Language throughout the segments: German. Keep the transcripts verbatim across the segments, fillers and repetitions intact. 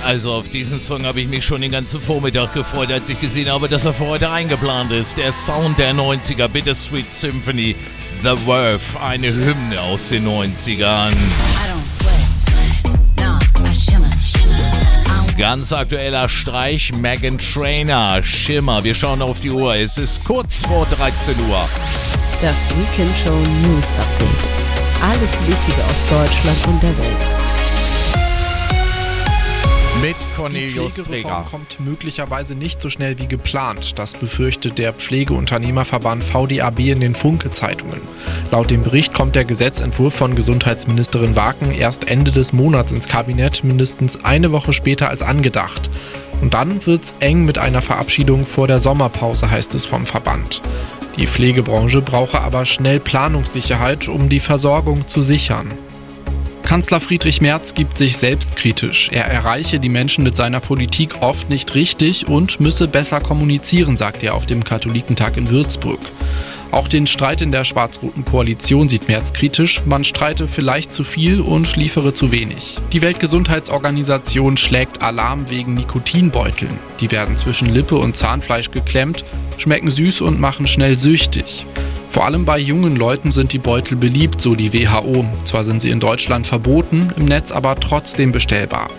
Also auf diesen Song habe ich mich schon den ganzen Vormittag gefreut, als ich gesehen habe, dass er für heute eingeplant ist. Der Sound der neunziger, Bittersweet Symphony, The Worth, eine Hymne aus den neunzigern. Ganz aktueller Streich, Meghan Trainor, Shimmer. Wir schauen auf die Uhr, es ist kurz vor dreizehn Uhr. Das Weekend Show News Update. Alles Wichtige aus Deutschland und der Welt. Mit Cornelius Die Pflegereform Träger. kommt möglicherweise nicht so schnell wie geplant. Das befürchtet der Pflegeunternehmerverband V D A B in den Funke-Zeitungen. Laut dem Bericht kommt der Gesetzentwurf von Gesundheitsministerin Waken erst Ende des Monats ins Kabinett, mindestens eine Woche später als angedacht. Und dann wird's eng mit einer Verabschiedung vor der Sommerpause, heißt es vom Verband. Die Pflegebranche brauche aber schnell Planungssicherheit, um die Versorgung zu sichern. Kanzler Friedrich Merz gibt sich selbstkritisch. Er erreiche die Menschen mit seiner Politik oft nicht richtig und müsse besser kommunizieren, sagt er auf dem Katholikentag in Würzburg. Auch den Streit in der schwarz-roten Koalition sieht Merz kritisch. Man streite vielleicht zu viel und liefere zu wenig. Die Weltgesundheitsorganisation schlägt Alarm wegen Nikotinbeuteln. Die werden zwischen Lippe und Zahnfleisch geklemmt, schmecken süß und machen schnell süchtig. Vor allem bei jungen Leuten sind die Beutel beliebt, so die W H O. Zwar sind sie in Deutschland verboten, im Netz aber trotzdem bestellbar.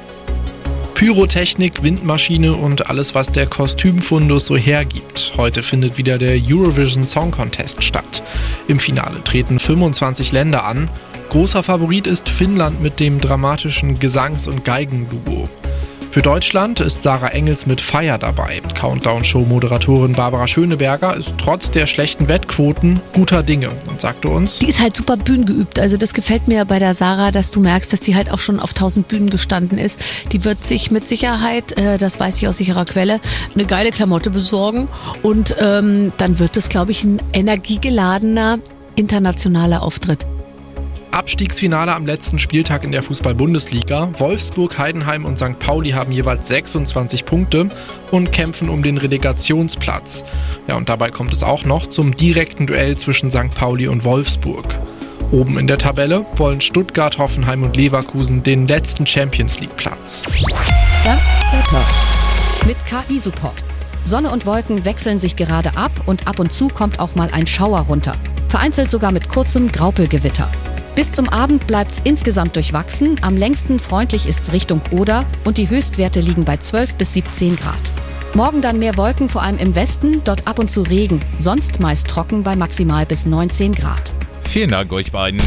Pyrotechnik, Windmaschine und alles, was der Kostümfundus so hergibt. Heute findet wieder der Eurovision Song Contest statt. Im Finale treten fünfundzwanzig Länder an. Großer Favorit ist Finnland mit dem dramatischen Gesangs- und Geigenduo. Für Deutschland ist Sarah Engels mit Feier dabei. Countdown-Show-Moderatorin Barbara Schöneberger ist trotz der schlechten Wettquoten guter Dinge und sagte uns: Die ist halt super bühnengeübt. Also das gefällt mir bei der Sarah, dass du merkst, dass die halt auch schon auf tausend Bühnen gestanden ist. Die wird sich mit Sicherheit, äh, das weiß ich aus sicherer Quelle, eine geile Klamotte besorgen. Und ähm, dann wird es, glaube ich, ein energiegeladener internationaler Auftritt. Abstiegsfinale am letzten Spieltag in der Fußball-Bundesliga. Wolfsburg, Heidenheim und Sankt Pauli haben jeweils sechsundzwanzig Punkte und kämpfen um den Relegationsplatz. Ja, und dabei kommt es auch noch zum direkten Duell zwischen Sankt Pauli und Wolfsburg. Oben in der Tabelle wollen Stuttgart, Hoffenheim und Leverkusen den letzten Champions-League-Platz. Das Wetter. Mit K I-Support. Sonne und Wolken wechseln sich gerade ab und ab und zu kommt auch mal ein Schauer runter. Vereinzelt sogar mit kurzem Graupelgewitter. Bis zum Abend bleibt's insgesamt durchwachsen, am längsten freundlich ist's Richtung Oder und die Höchstwerte liegen bei zwölf bis siebzehn Grad. Morgen dann mehr Wolken, vor allem im Westen, dort ab und zu Regen, sonst meist trocken bei maximal bis neunzehn Grad. Vielen Dank euch beiden.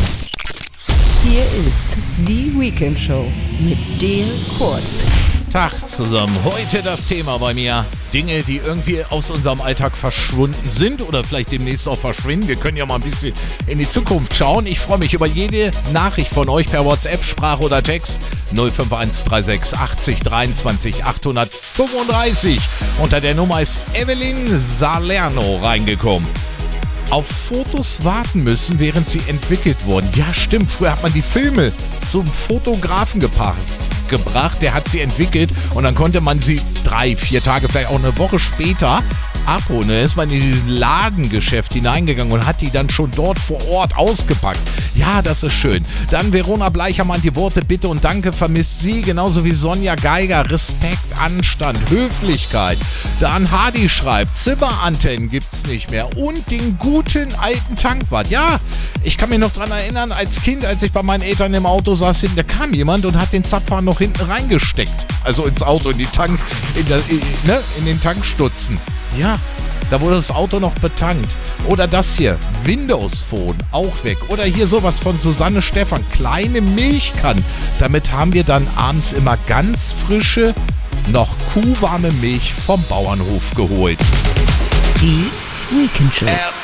Hier ist die Weekend Show mit Dale Kurz. Tag zusammen. Heute das Thema bei mir. Dinge, die irgendwie aus unserem Alltag verschwunden sind oder vielleicht demnächst auch verschwinden. Wir können ja mal ein bisschen in die Zukunft schauen. Ich freue mich über jede Nachricht von euch per WhatsApp, Sprache oder Text. null fünf eins drei sechs achtzig dreiundzwanzig achthundertfünfunddreißig. Unter der Nummer ist Evelyn Salerno reingekommen. Auf Fotos warten müssen, während sie entwickelt wurden. Ja, stimmt. Früher hat man die Filme zum Fotografen gebracht. gebracht, der hat sie entwickelt und dann konnte man sie drei, vier Tage, vielleicht auch eine Woche später abholen. Dann ist man in dieses Ladengeschäft hineingegangen und hat die dann schon dort vor Ort ausgepackt. Ja, das ist schön. Dann Verona Bleichermann, die Worte Bitte und Danke vermisst sie, genauso wie Sonja Geiger. Respekt, Anstand, Höflichkeit. Dann Hardy schreibt, Zimmerantennen gibt's nicht mehr und den guten alten Tankwart. Ja, ich kann mich noch dran erinnern, als Kind, als ich bei meinen Eltern im Auto saß, hinten, da kam jemand und hat den Zapfhahn noch hinten reingesteckt. Also ins Auto, in die Tank, in, der, in, ne, in den Tankstutzen. Ja, da wurde das Auto noch betankt. Oder das hier, Windows Phone, auch weg. Oder hier sowas von Susanne Stephan, kleine Milchkannen. Damit haben wir dann abends immer ganz frische, noch kuhwarme Milch vom Bauernhof geholt. Die Weekend Show.